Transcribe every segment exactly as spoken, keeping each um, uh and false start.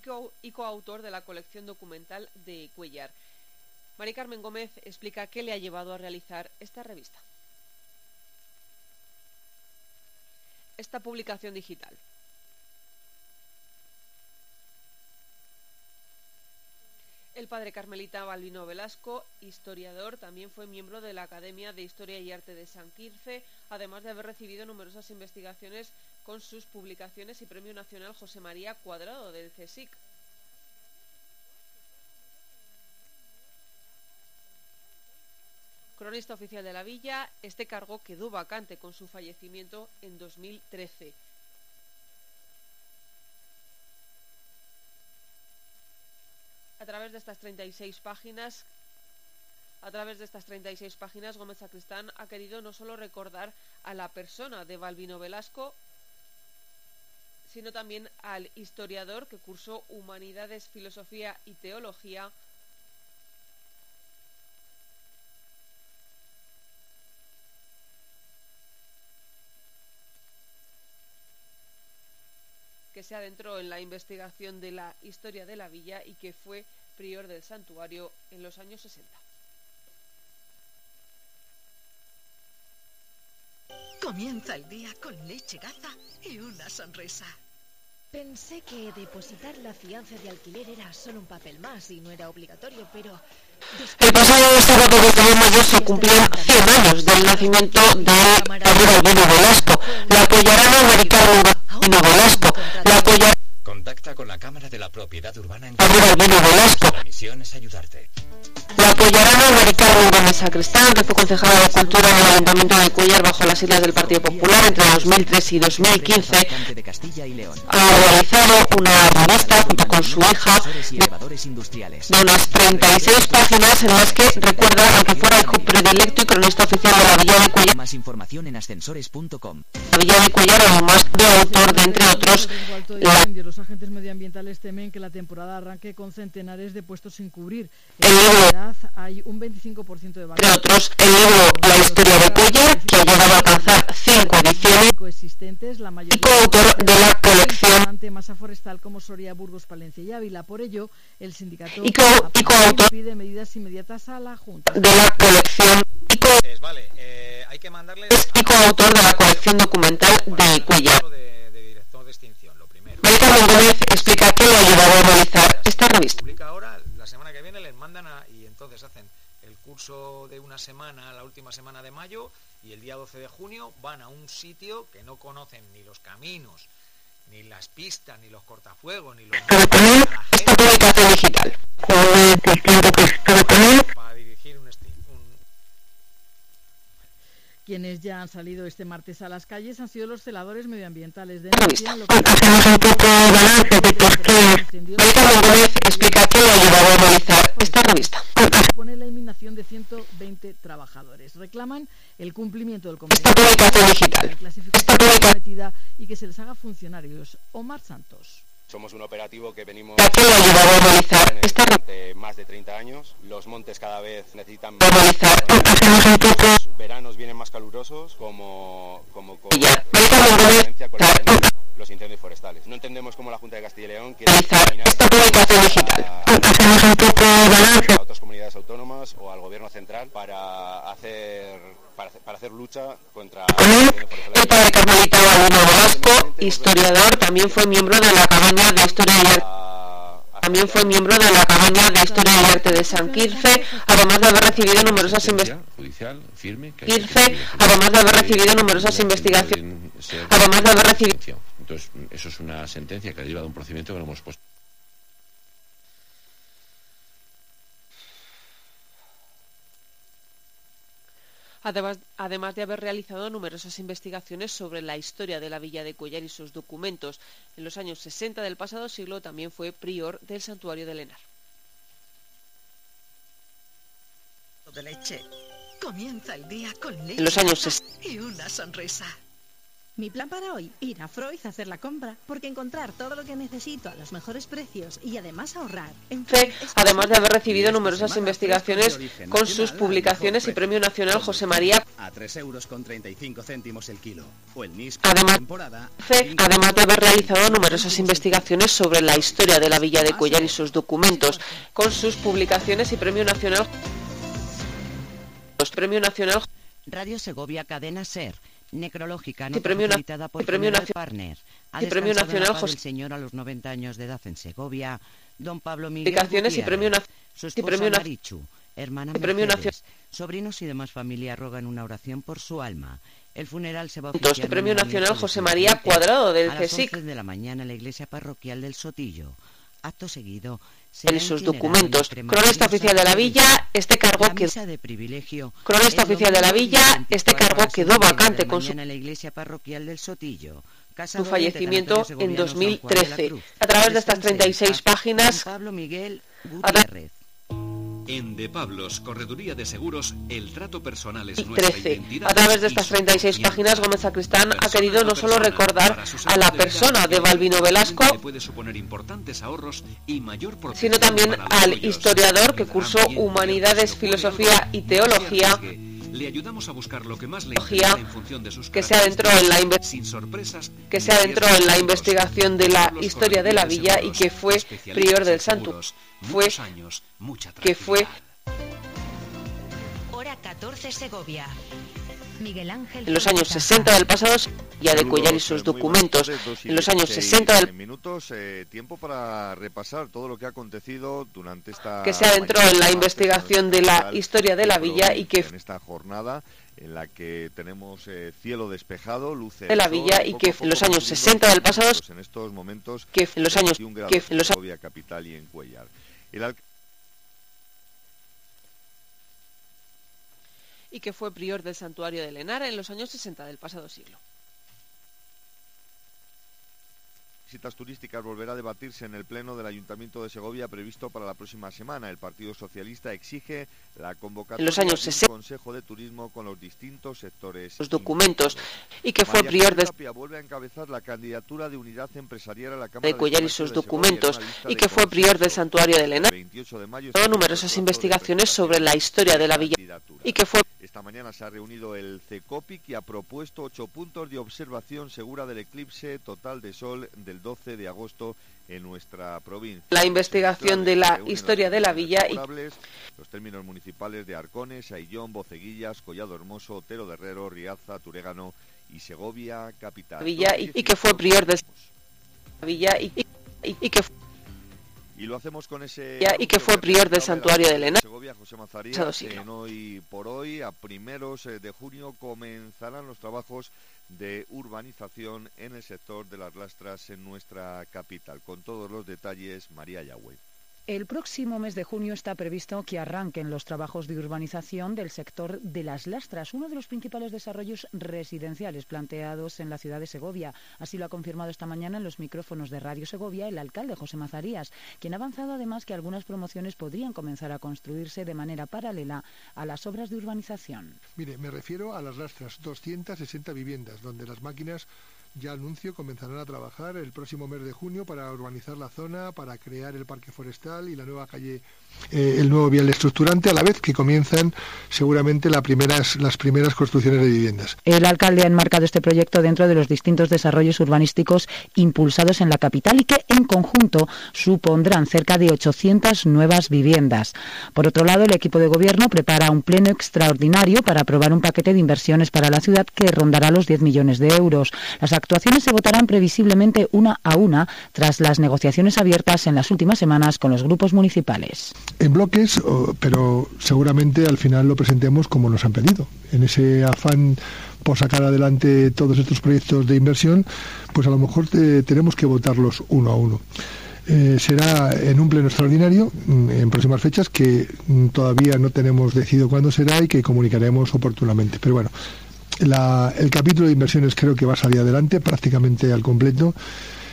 co- y coautor de la colección documental de Cuéllar. Mari Carmen Gómez explica qué le ha llevado a realizar esta revista. Esta publicación digital. El padre carmelita Balbino Velasco, historiador, también fue miembro de la Academia de Historia y Arte de San Quirce, además de haber recibido numerosas investigaciones con sus publicaciones y Premio Nacional José María Cuadrado del CSIC. Cronista oficial de la villa, este cargo quedó vacante con su fallecimiento en dos mil trece. A través de estas treinta y seis páginas, a través de estas treinta y seis páginas, Gómez Sacristán ha querido no solo recordar a la persona de Balbino Velasco, sino también al historiador que cursó Humanidades, Filosofía y Teología, que se adentró en la investigación de la historia de la villa y que fue prior del santuario en los años sesenta. Comienza el día con leche Gaza y una sonrisa. Pensé que depositar la fianza de alquiler era solo un papel más y no era obligatorio, pero... El pasado sábado veinte de mayo se cumplían cien años del nacimiento del padre Balbino Velasco. La apoyarán Mari Carmen Balbino Velasco. La apoyarán... Contacta con la Cámara de la Propiedad Urbana en padre Balbino Velasco. La misión es ayudarte. La apoyarán Mari Carmen Gómez Sacristán, que fue concejala de Cultura en el Ayuntamiento de Cuéllar bajo las siglas del Partido Popular entre dos mil tres y dos mil quince. Ha realizado una revista junto con su hija de unas treinta y seis páginas en las que recuerda al que fuera hijo predilecto y cronista oficial de la Villa de Cuéllar. Más información en ascensores punto com. La Villa de Cuéllar, además de autor de, entre otros, la... Los agentes medioambientales temen que la temporada arranque con centenares de puestos sin cubrir. En la actualidad hay un veinticinco por ciento de entre otros, el libro La historia de Cuéllar, que ha llegado a alcanzar cinco ediciones, existentes, la mayoría y coautor de la colección masa forestal como Soria, Burgos, Palencia y Ávila. Por ello, el sindicato y, co y coautor pide medidas inmediatas a la Junta de la colección y, co vale, eh, hay que mandarles y coautor de la colección documental de Cuéllar. Mari Carmen Gómez explica qué le ha ayudado a realizar esta revista. Publica ahora, la semana que viene les mandan a, y entonces hacen el curso de una semana, la última semana de mayo, y el día doce de junio van a un sitio que no conocen ni los caminos, ni las pistas, ni los cortafuegos, ni los... Para poner esta publicación digital. Para dirigir un, un... Quienes ya han salido este martes a las calles han sido los celadores medioambientales de revista. Hacemos un poco de balance de por qué Mari Carmen Gómez explica qué le ha ayudado a realizar esta revista. Supone la eliminación de ciento veinte trabajadores. Reclaman el cumplimiento del convenio. Esta publicación digital. La clasificación comprometida y que se les haga funcionarios. Omar Santos. Somos un operativo que venimos ¿Qué le ha ayudado a realizar esta durante más de treinta años. Los montes cada vez necesitan más. realizar? Hacemos un poco Los veranos vienen más calurosos como como con ya. Mari Carmen Gómez con los, los incendios forestales. No entendemos cómo la Junta de Castilla y León quiere realizar esta publicación digital. Hacemos un poco de balance a otras comunidades autónomas o al gobierno central para hacer para hacer, para hacer lucha contra el padre carmelita Balbino Velasco, historiador, también fue miembro de la Academia de Historia y Arte. También fue miembro de la Academia de Historia y Arte de San Quirce, además de haber recibido numerosas investigaciones. Quirce, además de haber recibido numerosas investigaciones. Además de haber recibido. Entonces, eso es una sentencia que ha derivado de un procedimiento que lo hemos puesto. Además, además de haber realizado numerosas investigaciones sobre la historia de la Villa de Cuéllar y sus documentos. En los años sesenta del pasado siglo también fue prior del santuario de Lenar. De leche. Comienza el día con leche En los años y una sonrisa. Mi plan para hoy, ir a Freud a hacer la compra, porque encontrar todo lo que necesito a los mejores precios y además ahorrar. En Freud, además de haber recibido numerosas investigaciones con sus publicaciones y Premio Nacional José María a tres euros con treinta y cinco céntimos el kilo. O el N I S además, temporada, Freud, además de haber realizado numerosas investigaciones sobre la historia de la Villa de Cuéllar y sus documentos, con sus publicaciones y Premio Nacional Premio Nacional Radio Segovia Cadena Ser. Necrológica, no premio facilitada por premio Partner. y premio nacional José... El señor a los noventa años de edad en Segovia, don Pablo Miguel Publicaciones y premio na... su esposa y premio Marichu, hermana y premio Mercedes, sobrinos y demás familia rogan una oración por su alma. El funeral se va a oficiar el premio nacional José María Cuadrado del a las CSIC once de la mañana en la iglesia parroquial del Sotillo. Acto seguido en sus documentos. Cronista oficial de la Villa, este cargo quedó de privilegio. Cronista oficial de la Villa, este cargo quedó vacante con su en la iglesia parroquial del Sotillo. Su fallecimiento en dos mil trece. A través de estas treinta y seis páginas, Pablo Miguel Gutiérrez. En De Pablos, Correduría de Seguros, el trato personal es nuestra trece. identidad. A través de estas treinta y seis páginas, Gómez Sacristán ha querido no solo recordar a la persona de Balbino Velasco, puede suponer importantes ahorros y mayor sino también al historiador que cursó Humanidades, Filosofía y Teología, le ayudamos a buscar lo que más le interesa en función de sus que se adentró en la inve- sin sorpresas, que se adentró en la investigación de la historia de la villa y que fue prior del santo fue años, mucha que fue Hora catorce Segovia. Miguel Ángel en los años sesenta del pasado ya de Cuéllar y sus documentos. En los años sesenta del minutos eh, tiempo para repasar todo lo que ha acontecido durante esta que se adentró en la investigación de la historia de la villa y que en esta jornada en la que tenemos eh, cielo despejado, luces de la villa y que en los años sesenta del pasado en estos momentos que en los años que en los Segovia capital y en Cuéllar. El alc- y que fue prior del santuario de Lenara en los años sesenta del pasado siglo. Visitas turísticas volverá a debatirse en el Pleno del Ayuntamiento de Segovia previsto para la próxima semana. El Partido Socialista exige la convocatoria en los años de un Consejo de Turismo con los distintos sectores. Los documentos y que fue prior de vuelve a encabezar la candidatura de unidad empresarial a la Cámara de Cuéllar y sus documentos y que fue prior del santuario de Lenara. Hubo numerosas investigaciones sobre la historia de la villa y que fue esta mañana se ha reunido el CECOPIC y ha propuesto ocho puntos de observación segura del eclipse total de sol del doce de agosto en nuestra provincia. La investigación de la historia de la villa y los términos municipales de Arcones, Aillón, Boceguillas, Collado Hermoso, Otero de Herrero, Riaza, Turégano y Segovia capital. Villa y, y que fue prior de la villa y, y, y que Y lo hacemos con ese... y que fue prior del santuario de Lenara. Segovia, José Mazarías, en hoy por hoy, a primeros de junio, comenzarán los trabajos de urbanización en el sector de las Lastras en nuestra capital. Con todos los detalles, María Yagüe. El próximo mes de junio está previsto que arranquen los trabajos de urbanización del sector de las Lastras, uno de los principales desarrollos residenciales planteados en la ciudad de Segovia. Así lo ha confirmado esta mañana en los micrófonos de Radio Segovia el alcalde José Mazarías, quien ha avanzado además que algunas promociones podrían comenzar a construirse de manera paralela a las obras de urbanización. Mire, me refiero a las Lastras, doscientas sesenta viviendas, donde las máquinas, ya anuncio, comenzarán a trabajar el próximo mes de junio para urbanizar la zona, para crear el parque forestal y la nueva calle, eh, el nuevo vial estructurante, a la vez que comienzan seguramente la primeras, las primeras construcciones de viviendas. El alcalde ha enmarcado este proyecto dentro de los distintos desarrollos urbanísticos impulsados en la capital y que en conjunto supondrán cerca de ochocientas nuevas viviendas. Por otro lado, el equipo de gobierno prepara un pleno extraordinario para aprobar un paquete de inversiones para la ciudad que rondará los diez millones de euros. Las actuaciones se votarán previsiblemente una a una tras las negociaciones abiertas en las últimas semanas con los grupos municipales. En bloques, pero seguramente al final lo presentemos como nos han pedido. En ese afán por sacar adelante todos estos proyectos de inversión, pues a lo mejor te, tenemos que votarlos uno a uno. Eh, será en un pleno extraordinario en próximas fechas que todavía no tenemos decidido cuándo será y que comunicaremos oportunamente. Pero bueno, La, el capítulo de inversiones creo que va a salir adelante prácticamente al completo.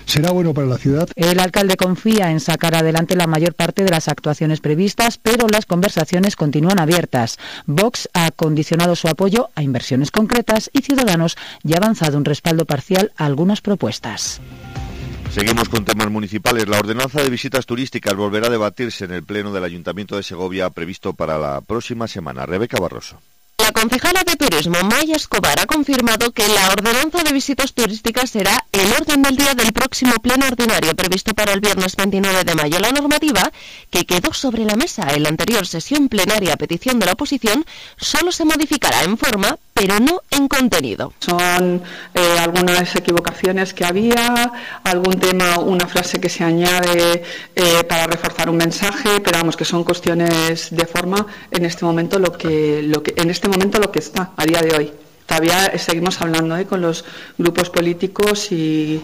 será bueno para la ciudad. El alcalde confía en sacar adelante la mayor parte de las actuaciones previstas, pero las conversaciones continúan abiertas. Vox ha condicionado su apoyo a inversiones concretas y Ciudadanos ya ha avanzado un respaldo parcial a algunas propuestas. Seguimos con temas municipales. La ordenanza de visitas turísticas volverá a debatirse en el Pleno del Ayuntamiento de Segovia previsto para la próxima semana. Rebeca Barroso. La concejala de Turismo, Maya Escobar, ha confirmado que la ordenanza de visitas turísticas será el orden del día del próximo pleno ordinario previsto para el viernes veintinueve de mayo. La normativa, que quedó sobre la mesa en la anterior sesión plenaria a petición de la oposición, solo se modificará en forma, pero no en contenido. Son eh, algunas equivocaciones que había, algún tema, una frase que se añade eh, para reforzar un mensaje, pero vamos, que son cuestiones de forma en este momento lo que, lo que en este momento lo que está a día de hoy. Todavía seguimos hablando eh, con los grupos políticos y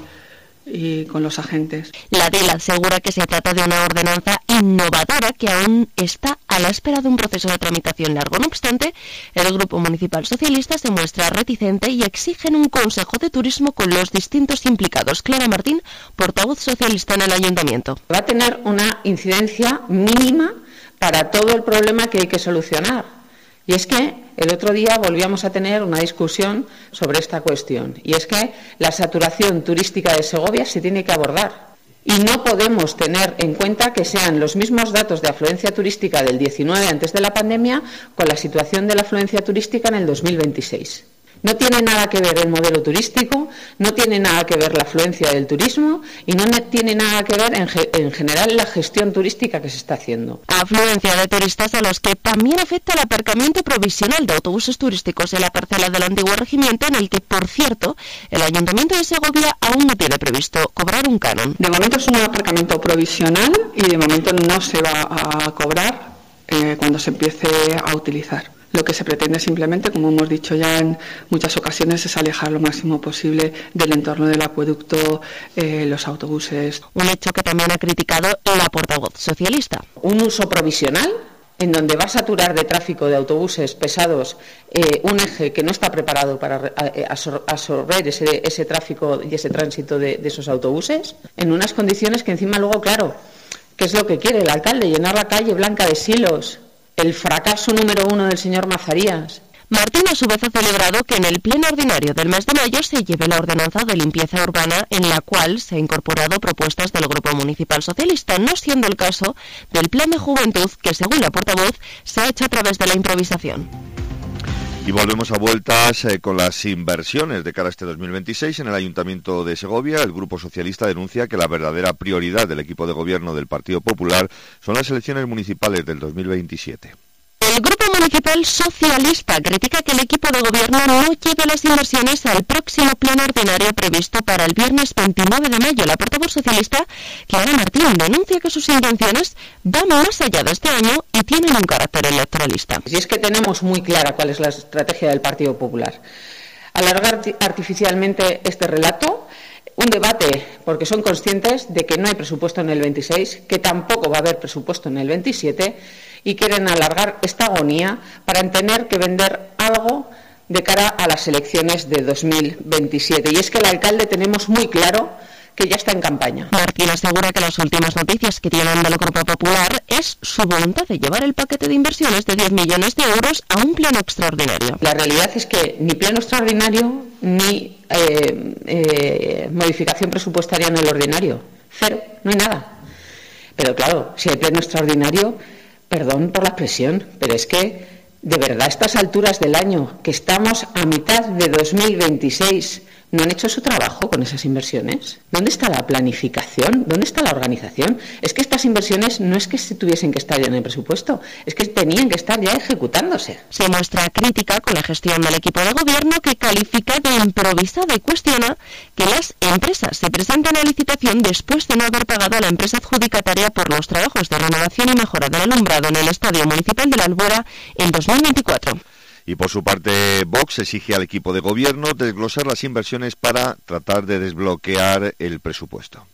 y con los agentes. La D I L asegura que se trata de una ordenanza innovadora que aún está a la espera de un proceso de tramitación largo. No obstante, el Grupo Municipal Socialista se muestra reticente y exigen un Consejo de Turismo con los distintos implicados. Clara Martín, portavoz socialista en el Ayuntamiento. Va a tener una incidencia mínima para todo el problema que hay que solucionar. Y es que el otro día volvíamos a tener una discusión sobre esta cuestión. Y es que la saturación turística de Segovia se tiene que abordar. Y no podemos tener en cuenta que sean los mismos datos de afluencia turística del diecinueve antes de la pandemia con la situación de la afluencia turística en el dos mil veintiséis. No tiene nada que ver el modelo turístico, no tiene nada que ver la afluencia del turismo y no tiene nada que ver en, ge en general la gestión turística que se está haciendo. Afluencia de turistas a los que también afecta el aparcamiento provisional de autobuses turísticos en la parcela del antiguo regimiento, en el que, por cierto, el Ayuntamiento de Segovia aún no tiene previsto cobrar un canon. De momento es un aparcamiento provisional y de momento no se va a cobrar eh, cuando se empiece a utilizar. Lo que se pretende simplemente, como hemos dicho ya en muchas ocasiones, es alejar lo máximo posible del entorno del acueducto eh, los autobuses. Un hecho que también ha criticado la portavoz socialista. Un uso provisional en donde va a saturar de tráfico de autobuses pesados eh, un eje que no está preparado para absorber ese, ese tráfico y ese tránsito de, de esos autobuses, en unas condiciones que encima luego, claro, ¿qué es lo que quiere el alcalde? Llenar la calle blanca de silos. El fracaso número uno del señor Mazarías. Martín, a su vez, ha celebrado que en el pleno ordinario del mes de mayo se lleve la ordenanza de limpieza urbana, en la cual se han incorporado propuestas del Grupo Municipal Socialista, no siendo el caso del Plan de Juventud, que, según la portavoz, se ha hecho a través de la improvisación. Y volvemos a vueltas eh, con las inversiones de cara a este dos mil veintiséis. En el Ayuntamiento de Segovia, el Grupo Socialista denuncia que la verdadera prioridad del equipo de gobierno del Partido Popular son las elecciones municipales del dos mil veintisiete. El Grupo Municipal Socialista critica que el equipo de gobierno no lleve las inversiones al próximo pleno ordinario previsto para el viernes veintinueve de mayo. La portavoz socialista, Clara Martín, denuncia que sus intenciones van más allá de este año y tienen un carácter electoralista. Si es que tenemos muy clara cuál es la estrategia del Partido Popular. Alargar artificialmente este relato, un debate, porque son conscientes de que no hay presupuesto en el veintiséis, que tampoco va a haber presupuesto en el veintisiete, y quieren alargar esta agonía para tener que vender algo de cara a las elecciones de dos mil veintisiete. Y es que el alcalde tenemos muy claro que ya está en campaña. Martín asegura que las últimas noticias que tienen del Grupo Popular es su voluntad de llevar el paquete de inversiones de diez millones de euros a un pleno extraordinario. La realidad es que ni pleno extraordinario ni eh, eh, modificación presupuestaria en el ordinario. Cero, no hay nada. Pero claro, si hay pleno extraordinario, perdón por la expresión, pero es que de verdad a estas alturas del año, que estamos a mitad de dos mil veintiséis, ¿no han hecho su trabajo con esas inversiones? ¿Dónde está la planificación? ¿Dónde está la organización? Es que estas inversiones no es que se tuviesen que estar ya en el presupuesto, es que tenían que estar ya ejecutándose. Se muestra crítica con la gestión del equipo de gobierno, que califica de improvisada y cuestiona que las empresas se presenten a licitación después de no haber pagado a la empresa adjudicataria por los trabajos de renovación y mejora del alumbrado en el Estadio Municipal de la Albora en dos mil veinticuatro. Y por su parte, Vox exige al equipo de gobierno desglosar las inversiones para tratar de desbloquear el presupuesto.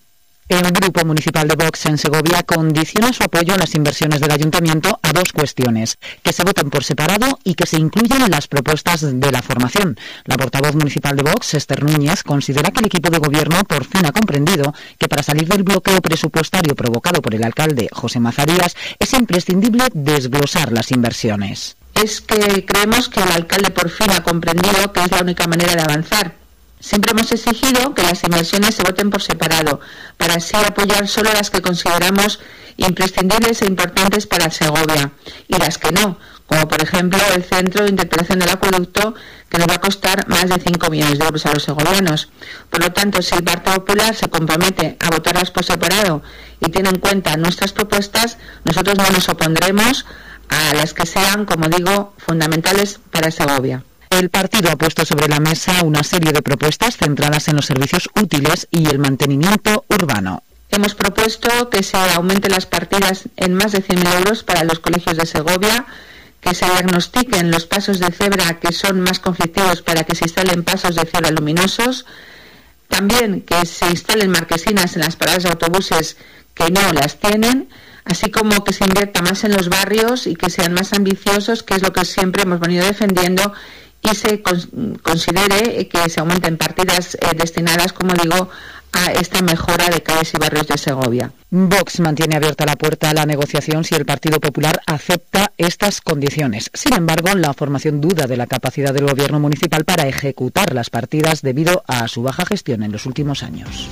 El Grupo Municipal de Vox en Segovia condiciona su apoyo a las inversiones del Ayuntamiento a dos cuestiones: que se voten por separado y que se incluyan las propuestas de la formación. La portavoz municipal de Vox, Esther Núñez, considera que el equipo de gobierno por fin ha comprendido que para salir del bloqueo presupuestario provocado por el alcalde José Mazarías es imprescindible desglosar las inversiones. Es que creemos que el alcalde por fin ha comprendido que es la única manera de avanzar. Siempre hemos exigido que las inversiones se voten por separado, para así apoyar solo las que consideramos imprescindibles e importantes para Segovia, y las que no, como por ejemplo el centro de interpretación del acueducto, que nos va a costar más de cinco millones de euros a los segovianos. Por lo tanto, si el Partido Popular se compromete a votarlas por separado y tiene en cuenta nuestras propuestas, nosotros no nos opondremos a las que sean, como digo, fundamentales para Segovia. El partido ha puesto sobre la mesa una serie de propuestas centradas en los servicios útiles y el mantenimiento urbano. Hemos propuesto que se aumenten las partidas en más de cien mil euros para los colegios de Segovia, que se diagnostiquen los pasos de cebra que son más conflictivos para que se instalen pasos de cebra luminosos, también que se instalen marquesinas en las paradas de autobuses que no las tienen, así como que se invierta más en los barrios y que sean más ambiciosos, que es lo que siempre hemos venido defendiendo, y se considere que se aumenten partidas eh, destinadas, como digo, a esta mejora de calles y barrios de Segovia. Vox mantiene abierta la puerta a la negociación si el Partido Popular acepta estas condiciones. Sin embargo, la formación duda de la capacidad del Gobierno municipal para ejecutar las partidas debido a su baja gestión en los últimos años.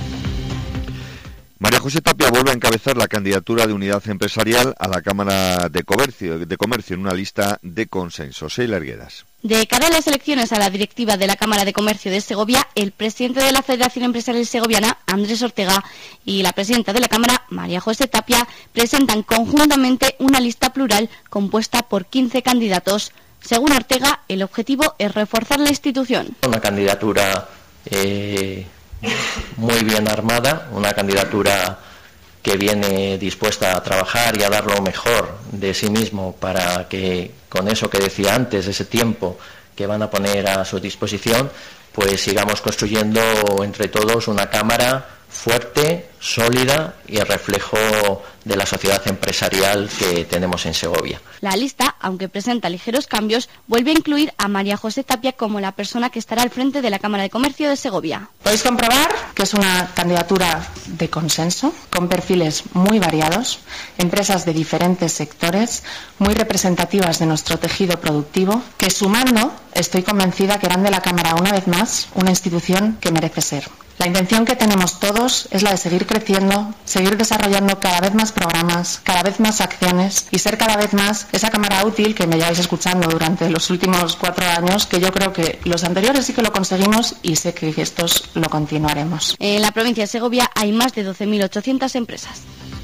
María José Tapia vuelve a encabezar la candidatura de Unidad Empresarial a la Cámara de Comercio, de Comercio en una lista de consenso. Sheila Arguedas. De cara a las elecciones a la directiva de la Cámara de Comercio de Segovia, el presidente de la Federación Empresarial Segoviana, Andrés Ortega, y la presidenta de la Cámara, María José Tapia, presentan conjuntamente una lista plural compuesta por quince candidatos. Según Ortega, el objetivo es reforzar la institución. Una candidatura eh, muy bien armada, una candidatura que viene dispuesta a trabajar y a dar lo mejor de sí mismo para que, con eso que decía antes, ese tiempo que van a poner a su disposición, pues sigamos construyendo entre todos una Cámara fuerte, sólida y el reflejo de la sociedad empresarial que tenemos en Segovia. La lista, aunque presenta ligeros cambios, vuelve a incluir a María José Tapia como la persona que estará al frente de la Cámara de Comercio de Segovia. Podéis comprobar que es una candidatura de consenso, con perfiles muy variados, empresas de diferentes sectores, muy representativas de nuestro tejido productivo, que sumando, estoy convencida que harán de la Cámara una vez más una institución que merece ser. La intención que tenemos todos es la de seguir creciendo, seguir desarrollando cada vez más programas, cada vez más acciones y ser cada vez más esa cámara útil que me lleváis escuchando durante los últimos cuatro años, que yo creo que los anteriores sí que lo conseguimos y sé que estos lo continuaremos. En la provincia de Segovia hay más de doce mil ochocientas empresas.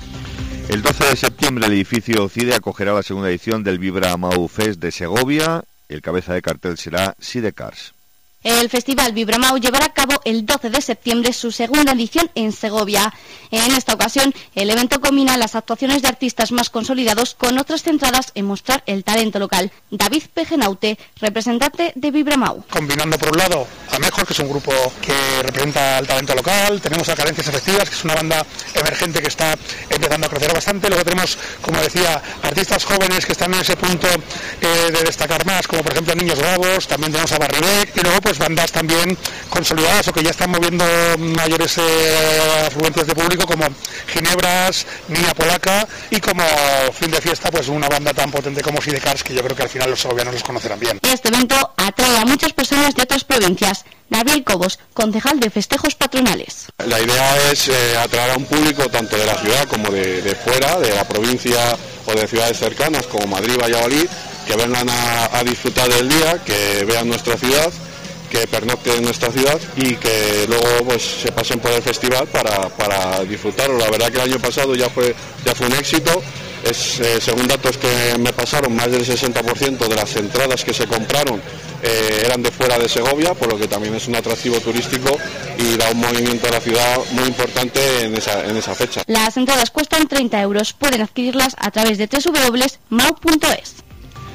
El doce de septiembre el edificio CIDE acogerá la segunda edición del Vibra Mau Fest de Segovia. El cabeza de cartel será Sidecars. El Festival Vibramau llevará a cabo el doce de septiembre su segunda edición en Segovia. En esta ocasión, el evento combina las actuaciones de artistas más consolidados con otras centradas en mostrar el talento local. David Pejenaute, representante de Vibramau. Combinando por un lado a Mejor, que es un grupo que representa el talento local, tenemos a Carencias Efectivas, que es una banda emergente que está empezando a crecer bastante, luego tenemos, como decía, artistas jóvenes que están en ese punto eh, de destacar más, como por ejemplo Niños Bravos, también tenemos a Barribec, y luego pues bandas también consolidadas o que ya están moviendo mayores eh, afluencias de público, como Ginebras, Niña Polaca, y como fin de fiesta pues una banda tan potente como Sidecars, que yo creo que al final los segovianos los conocerán bien. Este evento atrae a muchas personas de otras provincias. Gabriel Cobos, concejal de Festejos Patronales. La idea es eh, atraer a un público tanto de la ciudad como de, de fuera, de la provincia o de ciudades cercanas como Madrid, Valladolid, que vengan a, a disfrutar del día, que vean nuestra ciudad, que pernocten en nuestra ciudad y que luego pues se pasen por el festival para, para disfrutarlo. La verdad que el año pasado ya fue, ya fue un éxito. Es, eh, según datos que me pasaron, más del sesenta por ciento de las entradas que se compraron eh, eran de fuera de Segovia, por lo que también es un atractivo turístico y da un movimiento a la ciudad muy importante en esa, en esa fecha. Las entradas cuestan treinta euros. Pueden adquirirlas a través de doble u doble u doble u punto mau punto es.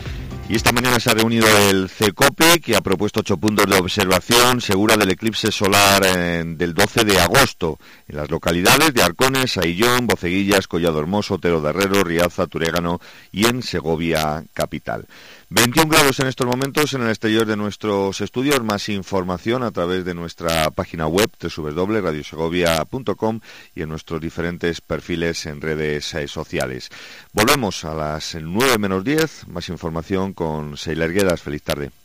Y esta mañana se ha reunido el CECOPE, que ha propuesto ocho puntos de observación segura del eclipse solar eh, del doce de agosto en las localidades de Arcones, Aillón, Boceguillas, Collado Hermoso, Otero de Herrero, Riaza, Turégano y en Segovia capital. veintiún grados en estos momentos en el exterior de nuestros estudios. Más información a través de nuestra página web doble u doble u doble u punto radio segovia punto com y en nuestros diferentes perfiles en redes eh, sociales. Volvemos a las nueve menos diez. Más información con Sheila Erguedas. Feliz tarde.